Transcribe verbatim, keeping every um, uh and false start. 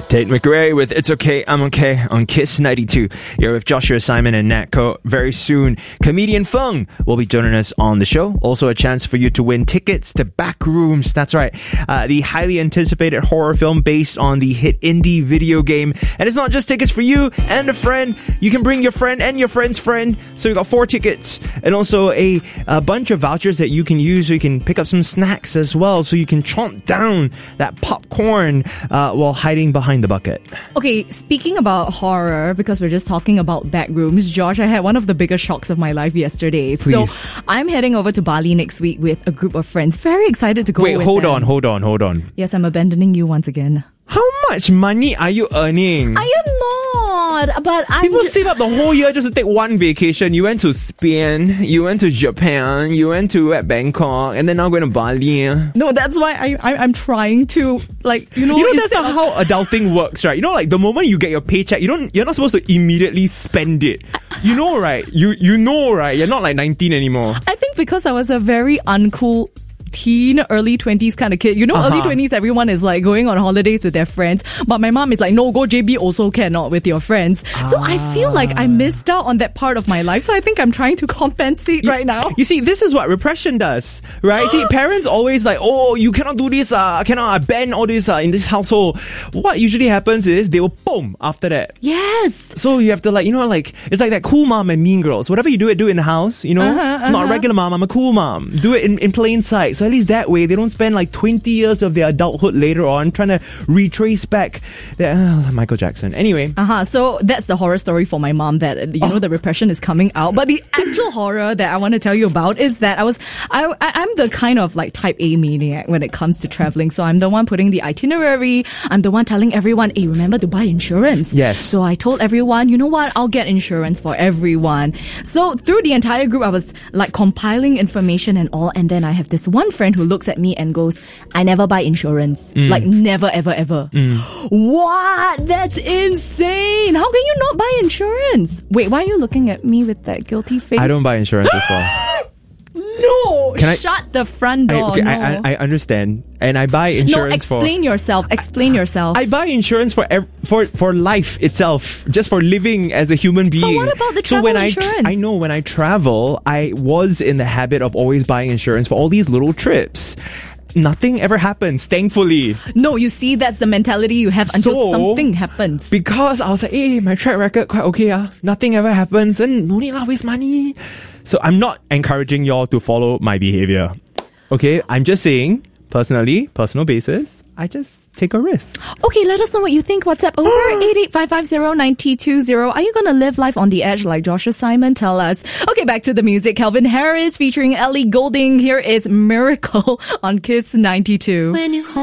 Tate McRae with It's Okay, I'm Okay on Kiss ninety-two. You're with Joshua Simon and Nat Ko. Very soon, comedian Feng will be joining us on the show. Also a chance for you to win tickets to Backrooms. That's right. Uh, the highly anticipated horror film based on the hit indie video game. And it's not just tickets for you and a friend. You can bring your friend and your friend's friend. So you got four tickets and also a, a bunch of vouchers that you can use so you can pick up some snacks as well. So you can chomp down that popcorn uh, while hiding behind the bucket. Okay, speaking about horror, because we're just talking about Backrooms, Josh, I had one of the biggest shocks of my life yesterday. Please. So I'm heading over to Bali next week with a group of friends. Very excited to go Wait, with hold them. on, hold on, hold on. Yes, I'm abandoning you once again. How much money are you earning? I am not, but I'm... People ju- save up the whole year just to take one vacation. You went to Spain, you went to Japan, you went to uh, Bangkok, and then now going to Bali. No, that's why I, I, I'm trying to, like, you know... You know, that's instead not of- how adulting works, right? You know, like, the moment you get your paycheck, you don't, you're not supposed to immediately spend it. You know, right? You, you know, right? You're not like nineteen anymore. I think because I was a very uncool teen, early twenties kind of kid. You know, Uh-huh. early twenties, everyone is like going on holidays with their friends. But my mom is like, no, go J B also cannot with your friends. So I feel like I missed out on that part of my life. So I think I'm trying to compensate right now. You see, this is what repression does, right? See, parents always like, oh, you cannot do this, uh, cannot uh, ban all this uh, in this household. What usually happens is they will boom after that. Yes. So you have to like, you know, like, it's like that cool mom and Mean Girls. Whatever you do it, do it in the house, you know? Uh-huh, uh-huh. Not a regular mom, I'm a cool mom. Do it in, in plain sight. So at least that way, they don't spend like twenty years of their adulthood later on trying to retrace back their, uh, Michael Jackson. Anyway. Uh-huh. So that's the horror story for my mom that, you know, the repression is coming out. But the actual horror that I want to tell you about is that I was, I, I, I'm the kind of like type A maniac when it comes to traveling. So I'm the one putting the itinerary. I'm the one telling everyone, hey, remember to buy insurance. Yes. So I told everyone, you know what? I'll get insurance for everyone. So through the entire group, I was like compiling information and all. And then I have this one friend who looks at me and goes, I never buy insurance. Mm. Like never, ever, ever. Mm. What? That's insane. How can you not buy insurance? Wait, why are you looking at me with that guilty face? I don't buy insurance as well. No! Can I- Shut the front door. I, okay, no. I, I, I understand. And I buy no, insurance for... explain yourself. Explain yourself. I buy insurance for ev- for for life itself, just for living as a human being. what about the so travel when insurance? I, I know when I travel, I was in the habit of always buying insurance for all these little trips. Nothing ever happens, thankfully. no, you see, that's the mentality you have until So, something happens. Because I was like, hey, my track record quite okay, ah. Nothing ever happens, and no need lah, waste money. So I'm not encouraging y'all to follow my behavior. Okay, I'm just saying, personally, personal basis, I just take a risk. Okay, let us know what you think. WhatsApp over eight eight five five zero nine two zero. Are you going to live life on the edge like Joshua Simon? Tell us. Okay, back to the music. Calvin Harris featuring Ellie Goulding. Here is Miracle on Kiss ninety-two. When you hold